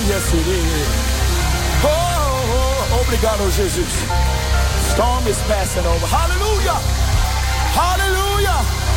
Yes, it is. Oh, obrigado, Jesus. Storm is passing over. Hallelujah. Hallelujah.